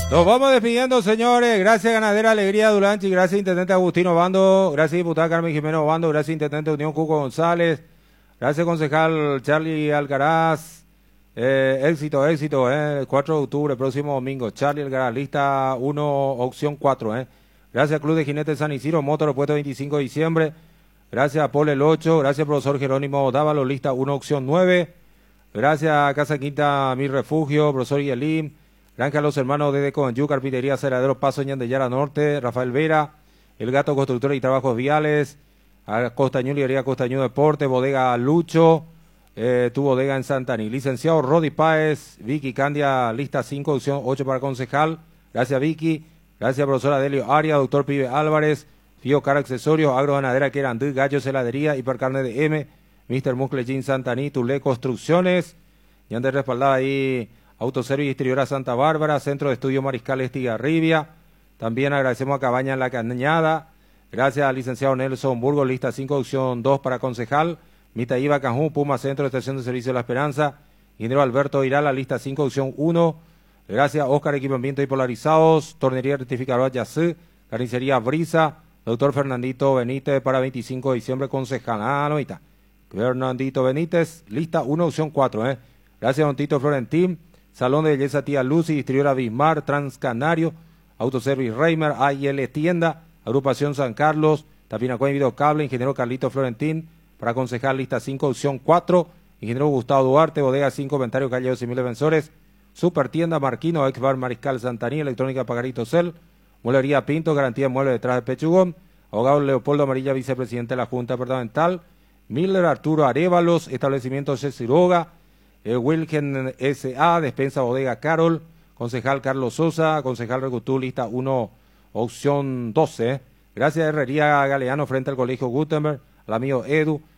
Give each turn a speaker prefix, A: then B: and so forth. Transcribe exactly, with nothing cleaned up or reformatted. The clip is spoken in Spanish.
A: Nos vamos despidiendo, señores. Gracias, Ganadera Alegría Dulanchi. Gracias, Intendente Agustino Obando. Gracias, Diputada Carmen Jimeno Obando. Gracias, Intendente Unión Cuco González. Gracias, concejal Charlie Alcaraz. Eh, éxito, éxito, eh. cuatro de octubre, próximo domingo. Charlie Alcaraz, lista uno, opción cuatro, eh. Gracias, Club de Jinetes San Isidro, Motor, Aeropuerto veinticinco de diciembre. Gracias, Paul el ocho. Gracias, profesor Jerónimo Dávalo, lista uno, opción nueve. Gracias, Casa Quinta, Mi Refugio, profesor Yelim. Granja Los Hermanos de Decoanyú, Carpintería Ceradero Paso Ñandeyara Norte, Rafael Vera, El Gato Constructor y Trabajos Viales, Costañú, Librería Costañú Deporte, Bodega Lucho, eh, tu bodega en Santaní. Licenciado Rodi Páez, Vicky Candia, lista cinco, opción ocho para concejal. Gracias, Vicky. Gracias, profesora Delio Aria, doctor Pibe Álvarez, Fío Car Accesorios, Agro Ganadera Querandú, Gallos Heladería, Hipercarne de M, mister Muscle Jean Santaní, Tulé Construcciones, y antes respaldada ahí Autoservicio Distribuidora Santa Bárbara, Centro de Estudio Mariscal Estigarribia. También agradecemos a Cabaña La Cañada. Gracias al licenciado Nelson Burgos, lista cinco, opción dos para concejal. Mita Iba Cajú, Puma Centro de Estación de Servicio de la Esperanza. Ingeniero Alberto Irala, lista cinco, opción uno. Gracias Oscar Equipamiento y Polarizados. Tornería Rectificadora Yacé. Carnicería Brisa. Doctor Fernandito Benítez para veinticinco de diciembre, concejal. Ah, no, ahí está. Fernandito Benítez, lista uno, opción cuatro. Eh. Gracias Don Tito Florentín. Salón de Belleza Tía Lucy, Distribuidora Bismar, Transcanario, Autoservice Reimer, A I L Tienda, Agrupación San Carlos, Tapinacuén Videocable, Ingeniero Carlito Florentín, para concejal lista cinco, opción cuatro, Ingeniero Gustavo Duarte, Bodega cinco, Inventario Calle doce mil Defensores, Supertienda Marquino, Ex Bar Mariscal Santaní, Electrónica Pagarito Cel, Mueblería Pinto, Garantía de Mueble detrás de Pechugón, Abogado Leopoldo Amarilla, Vicepresidente de la Junta Departamental, Miller Arturo Arévalos, Establecimiento Cesiroga, el Wilken S A, Despensa Bodega Carol, concejal Carlos Sosa, concejal Recutú, lista uno, opción doce. Gracias Herrería Galeano frente al Colegio Gutenberg, al amigo Edu,